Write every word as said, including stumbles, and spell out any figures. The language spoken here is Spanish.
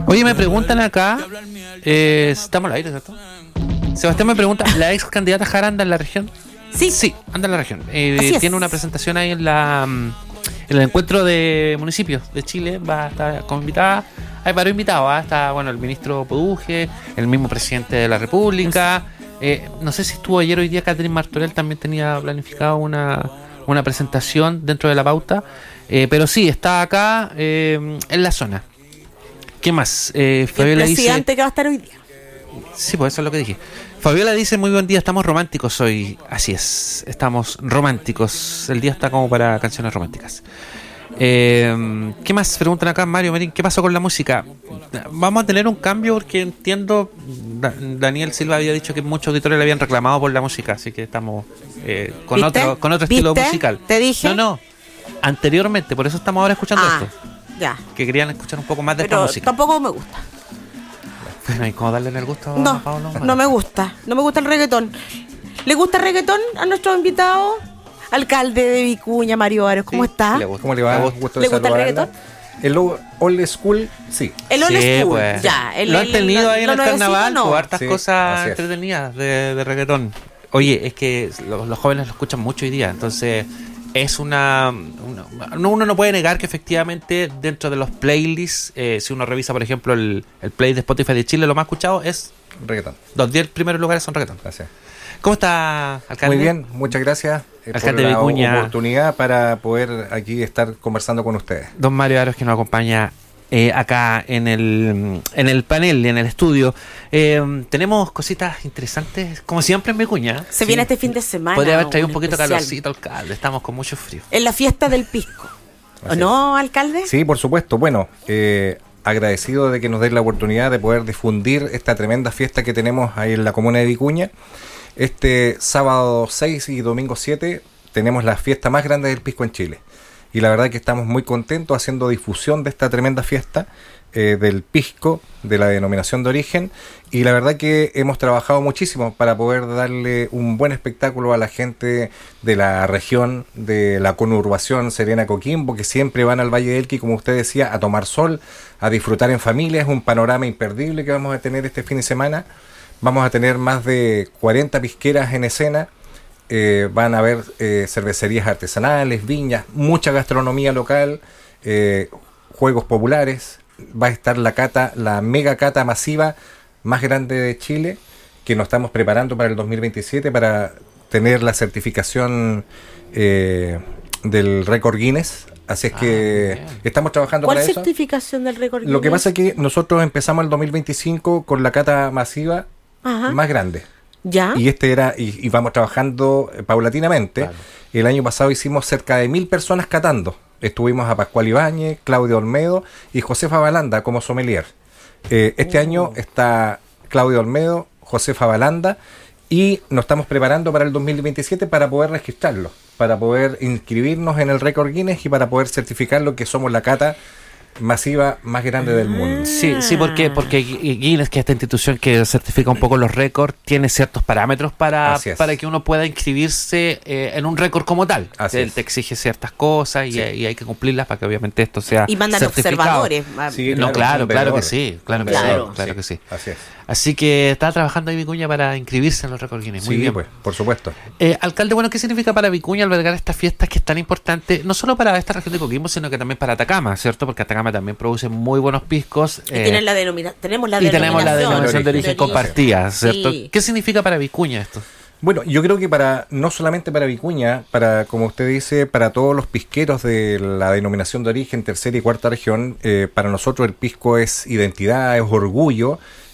Oye, me preguntan acá, eh, estamos al aire, ¿cierto? Sebastián me pregunta, ¿la ex candidata Jara anda en la región? Sí. Sí, anda en la región. Eh, tiene una presentación ahí en la en el encuentro de municipios de Chile. Va a estar como invitada. Hay varios invitados. ¿eh? Está, bueno, el ministro Poduje, el mismo presidente de la República. Eh, no sé si estuvo ayer o hoy día. Catherine Martorell también tenía planificado una, una presentación dentro de la pauta. Eh, pero sí, está acá eh, en la zona. ¿Qué más? Eh, Fabiola el presidente dice, que va a estar hoy día. Sí, pues eso es lo que dije. Fabiola dice, muy buen día, estamos románticos hoy. Así es, estamos románticos. El día está como para canciones románticas. Eh, ¿Qué más? Preguntan acá, Mario Marín, ¿qué pasó con la música? Vamos a tener un cambio porque entiendo, Da- Daniel Silva había dicho que muchos auditores le habían reclamado por la música, así que estamos eh, con ¿Viste? otro con otro estilo ¿Viste? musical. ¿Te dije? No, no, anteriormente, por eso estamos ahora escuchando Ah, esto. ya. Que querían escuchar un poco más de Pero esta música. tampoco me gusta. Bueno, ¿y cómo darle el gusto No, a Pablo? no me gusta. No me gusta el reggaetón. ¿Le gusta el reggaetón a nuestro invitado? Alcalde de Vicuña, Mario Arias, ¿cómo Sí, está? le gusta. ¿Cómo le va? ¿Le Un gusto ¿Le de gusta el saludarla. reggaetón? El old- old school, sí. El old Sí, school, pues. ya. El, Lo han el- tenido lo- ahí en lo el nuevecito, carnaval, no. con hartas Sí, cosas así es. entretenidas de, de reggaetón. Oye, es que los, los jóvenes lo escuchan mucho hoy día, entonces es una, una- no, uno no puede negar que efectivamente dentro de los playlists, eh, si uno revisa por ejemplo el, el play de Spotify de Chile, lo más escuchado es Reggaetón. los diez primeros lugares son reggaetón. Gracias. ¿Cómo está, alcalde? Muy bien, muchas gracias eh, por Alcalde la Vicuña. oportunidad para poder aquí estar conversando con ustedes. Don Mario Aros, que nos acompaña eh, acá en el en el panel, en el estudio. Eh, tenemos cositas interesantes, como siempre en Vicuña. Se viene este fin de semana. Podría haber traído un poquito de especial. calorcito, alcalde. Estamos con mucho frío. En la fiesta del pisco. ¿O Así no, alcalde? Sí, por supuesto. Bueno, eh, agradecido de que nos den la oportunidad de poder difundir esta tremenda fiesta que tenemos ahí en la comuna de Vicuña. Este sábado seis y domingo siete tenemos la fiesta más grande del pisco en Chile. Y la verdad que estamos muy contentos haciendo difusión de esta tremenda fiesta eh, del pisco, de la denominación de origen. Y la verdad que hemos trabajado muchísimo para poder darle un buen espectáculo a la gente de la región, de la conurbación Serena Coquimbo, que siempre van al Valle del Elqui, como usted decía, a tomar sol, a disfrutar en familia. Es un panorama imperdible que vamos a tener este fin de semana. Vamos a tener más de cuarenta pisqueras en escena. Eh, van a haber eh, cervecerías artesanales, viñas, mucha gastronomía local, eh, juegos populares. Va a estar la cata, la mega cata masiva más grande de Chile, que nos estamos preparando para el dos mil veintisiete para tener la certificación eh, del récord Guinness. Así es Ah, que bien. estamos trabajando ¿Cuál para eso. certificación del récord? Lo que Guinness? pasa es que nosotros empezamos el dos mil veinticinco con la cata masiva Ajá. más grande. ¿Ya? Y este era, y, y vamos trabajando eh, paulatinamente. Claro. El año pasado hicimos cerca de mil personas catando. Estuvimos a Pascual Ibáñez, Claudio Olmedo y Josefa Balanda como sommelier. Eh, este Oh. año está Claudio Olmedo, Josefa Balanda, y nos estamos preparando para el dos mil veintisiete para poder registrarlo, para poder inscribirnos en el récord Guinness y para poder certificarlo que somos la cata masiva más grande del mundo. Sí, sí, porque porque Gui- Guinness, que es esta institución que certifica un poco los récords, tiene ciertos parámetros para, Así es. para que uno pueda inscribirse eh, en un récord como tal. Así Él es. te exige ciertas cosas y, Sí. y hay que cumplirlas para que obviamente esto sea Y mandan certificado. observadores. ah, Sí, No, claro, un claro que veedor. sí, claro Un que sí, veedor, claro que sí. Así es. Así que está trabajando ahí Vicuña para inscribirse en los récords Guinness. Muy Sí, bien. pues, por supuesto. Eh, alcalde, bueno, ¿qué significa para Vicuña albergar estas fiestas que es tan importante, no solo para esta región de Coquimbo, sino que también para Atacama, ¿cierto? Porque Atacama también produce muy buenos piscos. Y eh, tienen la denomina- tenemos la y tenemos la denominación denominación de de origen origen. compartida, ¿cierto? Sí. ¿Qué significa para Vicuña esto? Bueno, yo creo que para no solamente para Vicuña, para, como usted dice, para todos los pisqueros de la denominación de origen, tercera y cuarta región, eh, para nosotros el pisco es identidad, es orgullo,